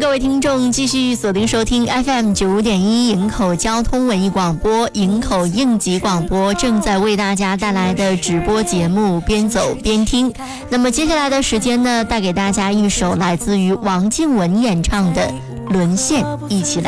位听众继续锁定收听 FM95.1 营口交通文艺广播，营口应急广播正在为大家带来的直播节目边走边听。那么接下来的时间呢，带给大家一首来自于王靖雯演唱的《沦陷》，一起来